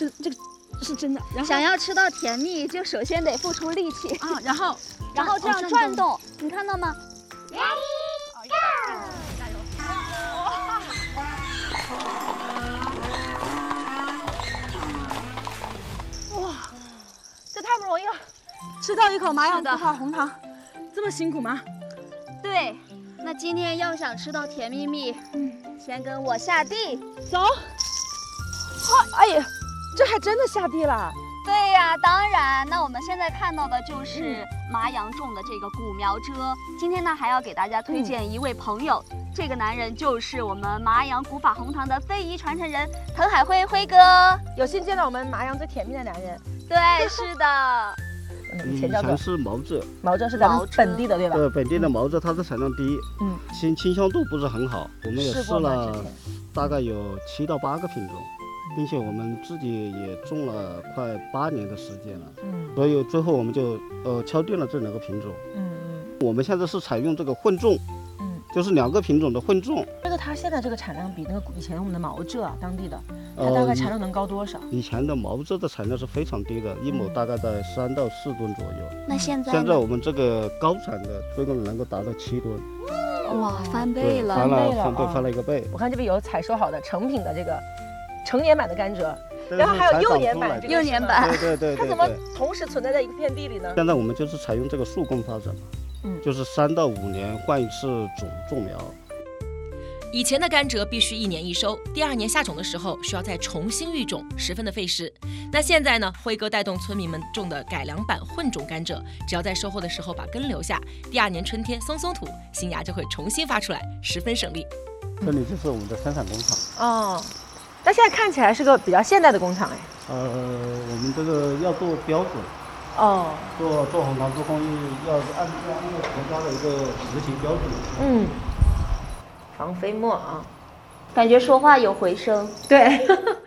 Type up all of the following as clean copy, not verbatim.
这个是真的。然后想要吃到甜蜜，就首先得付出力气啊，然后这样转动，你看到吗？ Ready, go！ 加油！哇，这太不容易了，吃到一口麻阳古法红糖，这么辛苦吗？ 对，那今天要想吃到甜蜜蜜，先跟我下地走。哎呀，这还真的下地了。 对呀，当然。那我们现在看到的就是麻阳种的这个古苗遮。今天呢，还要给大家推荐一位朋友，这个男人就是我们麻阳古法红糖的非遗传承人滕海辉辉哥。 有幸见到我们麻阳最甜蜜的男人。 对，是的。 以前是毛浙， 毛浙是咱们本地的对吧？ 本地的毛浙它的产量低，清香度不是很好。我们也试了大概有7到8个品种。 并且我们自己也种了快8年的时间了，所以最后我们就敲定了这2个品种，我们现在是采用这个混种，就是2个品种的混种。 这个它现在这个产量比那个以前我们的毛浙啊，当地的，它大概产量能高多少？ 以前的毛浙的产量是非常低的，1亩大概在3到4吨左右。 那现在我们这个高产的最高能够达到7吨， 哇，翻倍了， 翻了1个倍。 我看这边有采收好的成品的这个。 成年版的甘蔗，然后还有幼年版， 幼年版， 对， 它怎么同时存在在一片地里呢？ 现在我们就是采用这个树根发展嘛，就是3到5年换一次种苗。 以前的甘蔗必须1年1收，第2年下种的时候需要再重新育种，十分的费时。那现在呢，辉哥带动村民们种的改良版混种甘蔗，只要在收获的时候把根留下，第2年春天松土，新芽就会重新发出来，十分省力。 这里就是我们的生产工厂哦。 但现在看起来是个比较现代的工厂哎。 我们这个要做标准，做红糖做工艺要按照国家的一个执行标准。 防飞沫啊， 感觉说话有回声。 对。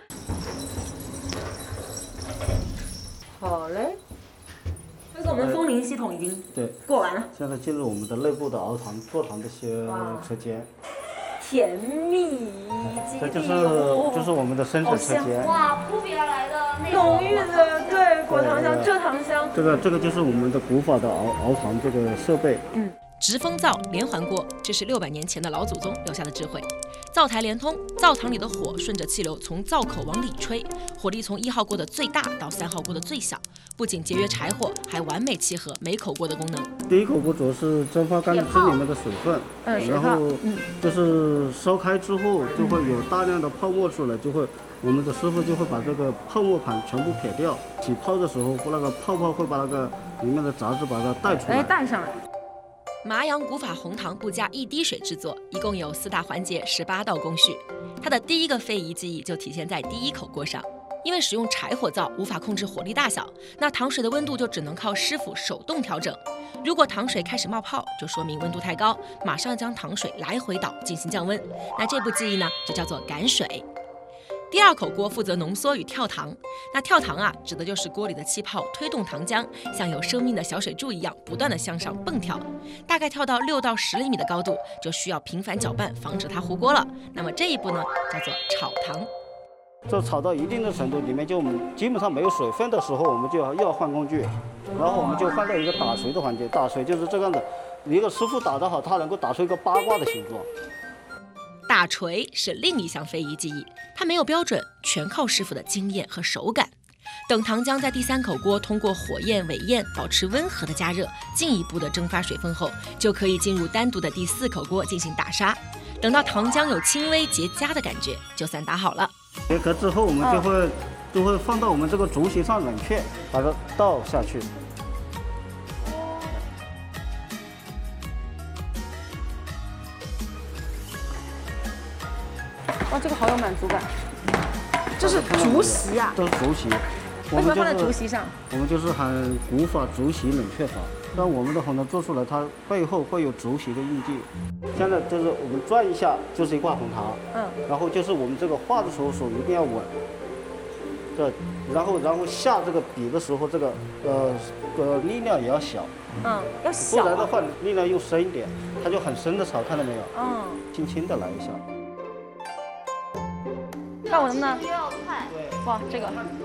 好嘞。这个我们风铃系统已经过完了。 现在进入我们的内部的熬糖做糖这些车间。 甜蜜， 这就是我们的生产车间。 哇，扑鼻而来的浓郁的对果糖香、蔗糖香。 这个就是我们的古法的熬糖这个设备。 直风灶、连环锅，这是600年前的老祖宗留下的智慧。灶台连通，灶膛里的火顺着气流从灶口往里吹，火力从1号锅的最大到3号锅的最小，不仅节约柴火，还完美契合每口锅的功能。 第一口锅主要是蒸发干汁里面的水分，然后就是烧开之后就会有大量的泡沫出来，我们的师傅就会把这个泡沫盘全部撇掉，起泡的时候那个泡泡会把那个里面的杂质把它带出来， 带上来。 麻阳古法红糖不加1滴水制作，一共有4大环节，18道工序。它的第一个非遗技艺就体现在第1口锅上，因为使用柴火灶无法控制火力大小，那糖水的温度就只能靠师傅手动调整。如果糖水开始冒泡，就说明温度太高，马上将糖水来回倒进行降温。那这步技艺呢，就叫做赶水。 第2口锅负责浓缩与跳糖，那跳糖啊，指的就是锅里的气泡推动糖浆，像有生命的小水柱一样，不断的向上蹦跳，大概跳到6到10厘米的高度，就需要频繁搅拌，防止它糊锅了。那么这一步呢，叫做炒糖。 这炒到一定的程度，里面就基本上没有水分的时候，我们就要换工具，然后我们就换到一个打锤的环节。打锤就是这样的，一个师傅打得好，他能够打出一个八卦的形状。 打锤是另一项非遗技艺，它没有标准，全靠师傅的经验和手感。等糖浆在第3口锅通过火焰、尾焰保持温和的加热，进一步的蒸发水分后，就可以进入单独的第4口锅进行打沙。等到糖浆有轻微结痂的感觉，就算打好了。 结壳之后，我们就会放到我们这个竹席上冷却，把它倒下去。 哇，这个好有满足感。这是竹席呀？ 这是竹席。 为什么放在竹席上？ 我们就是喊古法竹席冷却法。让我们的红糖做出来，它背后会有竹席的印记。现在就是我们转一下，就是一挂红糖。然后就是我们这个画的时候手一定要稳。然后下这个笔的时候，这个力量也要小。 要小。 不然的话，力量又深一点，它就很深的炒，看到没有？轻轻的来一下。 看我能不能？ 需要快。 哇，这个。